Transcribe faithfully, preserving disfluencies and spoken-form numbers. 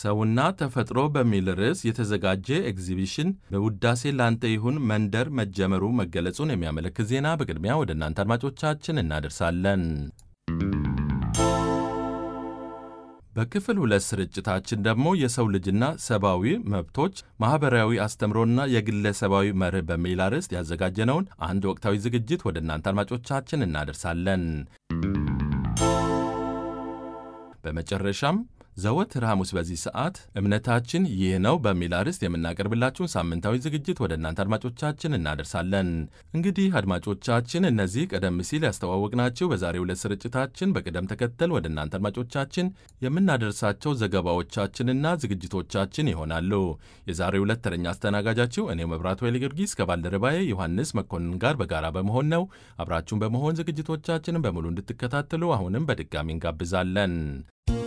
ሰውና ተፈጥሮ በሚል ርዕስ የተዘጋጀ ኤግዚቢሽን በውዳሴ ላንተ ይሁን መንደር መጀመሩ መገለጹን የሚያመለክት ዜና በቅድሚያ ወደ እናንተ አድማጮቻችን እናደርሳለን። በክፍል ሁለት ስርጭታችን ደግሞ የሰው ልጅና ሰብአዊ መብቶች ማህበራዊ አስተምሮና የግለሰባዊ መርህ በሚል ርዕስ ያዘጋጀነውን አንድ ወቅታዊ ዝግጅት ወደ እናንተ አድማጮቻችን እናደርሳለን። በመጨረሻም ዘወትር ሐሙስ በዚህ ሰዓት እምነታችን ይህ ነው በሚል ርዕስ የምናቀርብላችሁን ሳምንታዊ ዝግጅት ወደ እናንተ አድማጮቻችን እናደርሳለን። እንግዲህ አድማጮቻችን እነዚህ ቀደም ሲል ያስተዋወቅናችሁ በዛሬው ዕለት ስርጭታችን በቅደም ተከተል ወደ እናንተ አድማጮቻችን የምናደርሳቸው ዘገባዎቻችንና ዝግጅቶቻችን ይሆናሉ። የዛሬው ዕለት ተረኛ አስተናጋጃችሁ እኔ መብራቱ ኃይለ ጊዮርጊስ ከባልደረባዬ ዮሐንስ መኮንን ጋር በጋራ በመሆን ነው። አብራችሁን በመሆን ዝግጅቶቻችንን በሙሉ እንድትከታተሉ አሁንም በድጋሚ እንጋብዛለን።